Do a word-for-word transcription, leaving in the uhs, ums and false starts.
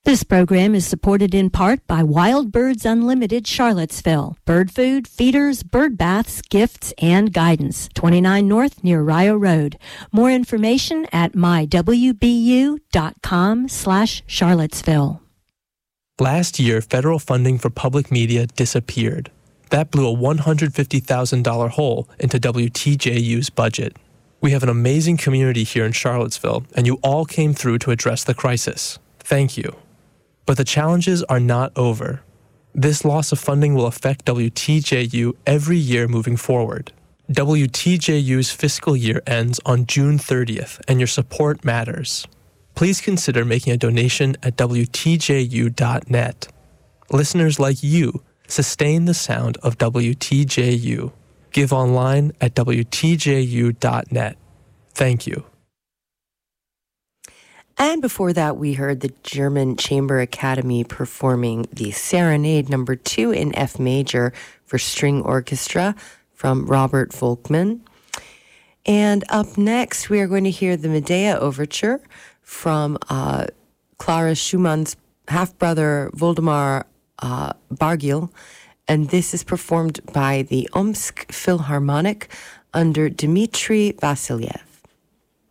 This program is supported in part by Wild Birds Unlimited Charlottesville. Bird food, feeders, bird baths, gifts, and guidance. twenty-nine North near Rio Road. More information at my w b u dot com slash Charlottesville. Last year, federal funding for public media disappeared. That blew a one hundred fifty thousand dollars hole into W T J U's budget. We have an amazing community here in Charlottesville, and you all came through to address the crisis. Thank you. But the challenges are not over. This loss of funding will affect W T J U every year moving forward. W T J U's fiscal year ends on June thirtieth, and your support matters. Please consider making a donation at w t j u dot net. Listeners like you sustain the sound of W T J U. Give online at w t j u dot net. Thank you. And before that, we heard the German Chamber Academy performing the Serenade number two in F major for string orchestra from Robert Volkmann. And up next, we are going to hear the Medea Overture from uh, Clara Schumann's half-brother Voldemar uh, Bargil. And this is performed by the Omsk Philharmonic under Dmitry Vasilyev.